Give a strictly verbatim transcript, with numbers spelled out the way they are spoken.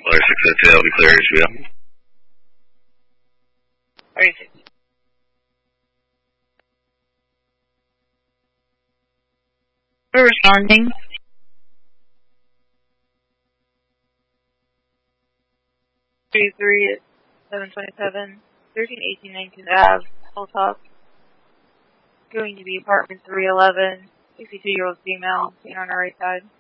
Alright, six oh two, I'll be clear, H B O. Alright, we're responding. three three at seven twenty-seven, thirteen eighteen nineteen Ave, Hilltop. Going to be apartment three eleven, sixty-two-year-old female, seen on our right side.